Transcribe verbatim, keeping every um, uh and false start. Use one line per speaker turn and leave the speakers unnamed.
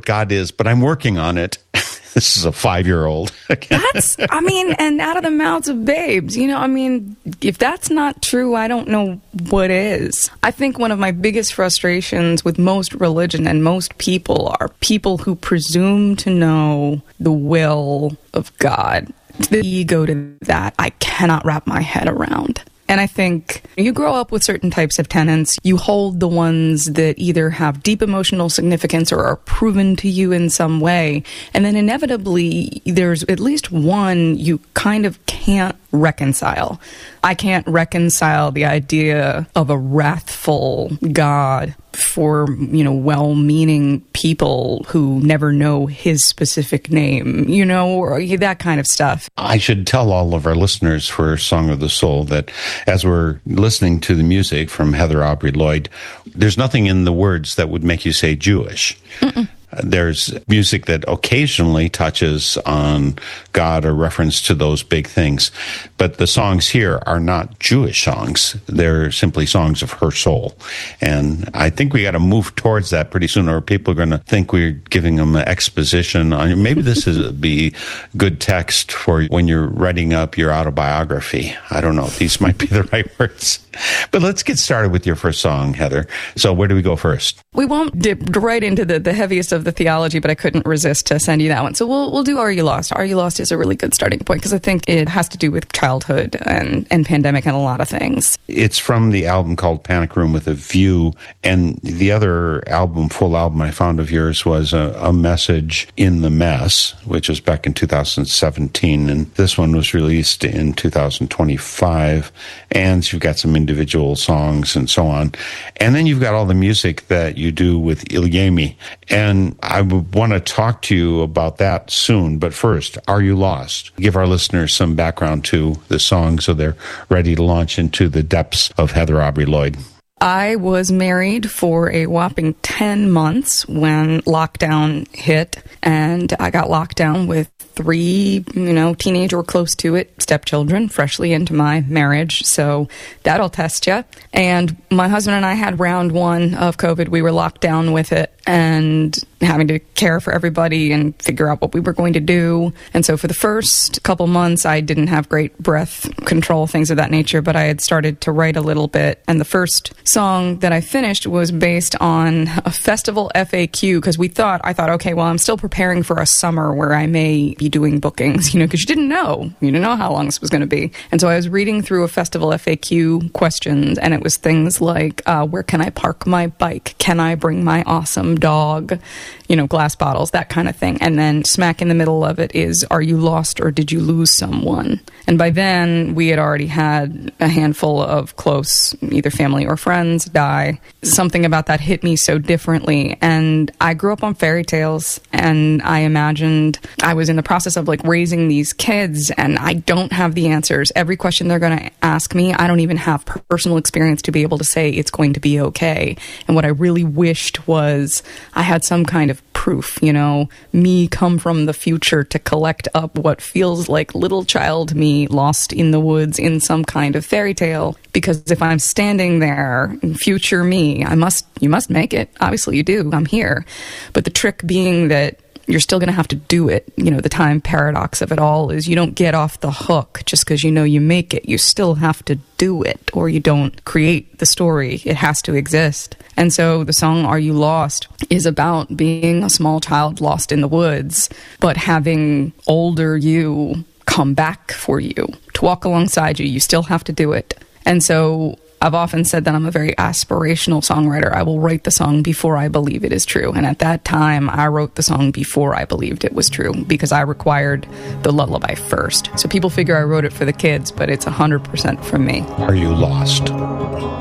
God is, but I'm working on it. This is a five-year-old.
That's, I mean, and out of the mouths of babes, you know, I mean, if that's not true, I don't know what is. I think one of my biggest frustrations with most religion and most people are people who presume to know the will of God. The ego to that, I cannot wrap my head around. And I think you grow up with certain types of tenets. You hold the ones that either have deep emotional significance or are proven to you in some way. And then inevitably, there's at least one you kind of can't reconcile. I can't reconcile the idea of a wrathful God for, you know, well-meaning people who never know his specific name, you know, or that kind of stuff.
I should tell all of our listeners for Song of the Soul that as we're listening to the music from Heather Aubrey Lloyd, there's nothing in the words that would make you say Jewish. Mm-mm. There's music that occasionally touches on God or reference to those big things. But the songs here are not Jewish songs. They're simply songs of her soul. And I think we got to move towards that pretty soon, or people are going to think we're giving them an exposition on. Maybe this is be good text for when you're writing up your autobiography. I don't know if these might be the right words. But let's get started with your first song, Heather. So where do we go first?
We won't dip right into the, the heaviest of the theology, but I couldn't resist to send you that one. So we'll we'll do Are You Lost? Are You Lost is a really good starting point because I think it has to do with childhood and, and pandemic and a lot of things.
It's from the album called Panic Room with a View. And the other album, full album I found of yours was a, a Message in the Mess, which was back in two thousand seventeen. And this one was released in two thousand twenty-five. And you've got some individual songs and so on. And then you've got all the music that you do with Ilyemi. And I would want to talk to you about that soon. But first, Are You Lost? Give our listeners some background to the song so they're ready to launch into the depths of Heather Aubrey Lloyd.
I was married for a whopping ten months when lockdown hit, and I got locked down with three, you know, teenage or close to it stepchildren freshly into my marriage. So that'll test you. And my husband and I had round one of COVID. We were locked down with it and having to care for everybody and figure out what we were going to do. And so for the first couple months, I didn't have great breath control, things of that nature, but I had started to write a little bit. And the first song that I finished was based on a festival F A Q because we thought, I thought, okay, well, I'm still preparing for a summer where I may be doing bookings, you know, because you didn't know. You didn't know how long this was going to be. And so I was reading through a festival F A Q questions, and it was things like, uh, where can I park my bike? Can I bring my awesome dog? You know, glass bottles, that kind of thing. And then smack in the middle of it is, are you lost or did you lose someone? And by then, we had already had a handful of close, either family or friends, die. Something about that hit me so differently. And I grew up on fairy tales, and I imagined I was in the process of like raising these kids, and I don't have the answers. Every question they're going to ask me, I don't even have personal experience to be able to say it's going to be okay. And what I really wished was I had some kind of proof, you know, me come from the future to collect up what feels like little child me lost in the woods in some kind of fairy tale. Because if I'm standing there, future me, I must, you must make it. Obviously you do. I'm here. But the trick being that you're still going to have to do it. You know, the time paradox of it all is you don't get off the hook just because you know you make it. You still have to do it, or you don't create the story. It has to exist. And so the song Are You Lost is about being a small child lost in the woods, but having older you come back for you, to walk alongside you. You still have to do it. And so I've often said that I'm a very aspirational songwriter. I will write the song before I believe it is true. And at that time, I wrote the song before I believed it was true because I required the lullaby first. So people figure I wrote it for the kids, but it's one hundred percent from me.
Are You Lost?